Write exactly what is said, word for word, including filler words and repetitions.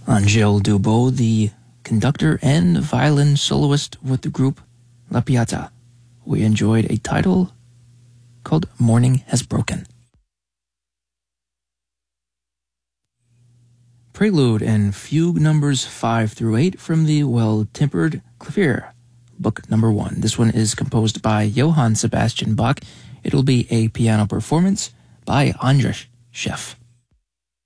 Angèle Dubot, the conductor and violin soloist with the group La Piazza. We enjoyed a title called Morning Has Broken. Prelude and Fugue numbers five through eight from the Well-Tempered Clavier, book number one. This one is composed by Johann Sebastian Bach. It'll be a piano performance by Andras Scheff.